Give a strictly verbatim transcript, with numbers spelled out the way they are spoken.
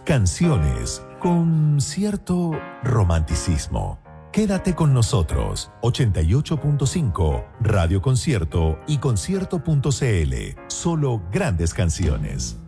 Canciones con cierto romanticismo. Quédate con nosotros. ochenta y ocho punto cinco, Radio Concierto y concierto punto c l. Solo grandes canciones.